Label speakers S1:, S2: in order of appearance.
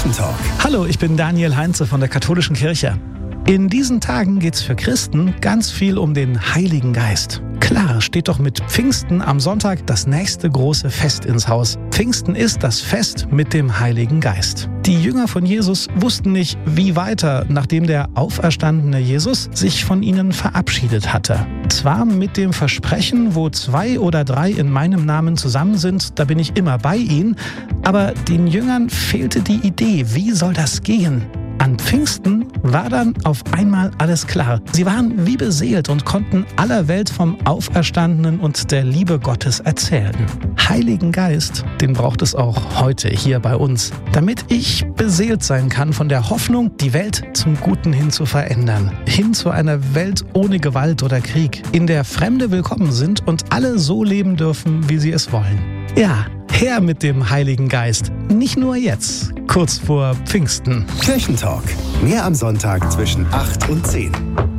S1: Kirchentalk.
S2: Hallo, ich bin Daniel Heinze von der Katholischen Kirche. In diesen Tagen geht es für Christen ganz viel um den Heiligen Geist. Klar, steht doch mit Pfingsten am Sonntag das nächste große Fest ins Haus. Pfingsten ist das Fest mit dem Heiligen Geist. Die Jünger von Jesus wussten nicht, wie weiter, nachdem der auferstandene Jesus sich von ihnen verabschiedet hatte. Zwar mit dem Versprechen, wo 2 oder 3 in meinem Namen zusammen sind, da bin ich immer bei ihnen, aber den Jüngern fehlte die Idee, wie soll das gehen? An Pfingsten war dann auf einmal alles klar. Sie waren wie beseelt und konnten aller Welt vom Auferstandenen und der Liebe Gottes erzählen. Heiligen Geist, den braucht es auch heute hier bei uns, damit ich beseelt sein kann von der Hoffnung, die Welt zum Guten hin zu verändern. Hin zu einer Welt ohne Gewalt oder Krieg, in der Fremde willkommen sind und alle so leben dürfen, wie sie es wollen. Ja, her mit dem Heiligen Geist. Nicht nur jetzt, kurz vor Pfingsten.
S1: Kirchentalk. Mehr am Sonntag zwischen 8 und 10.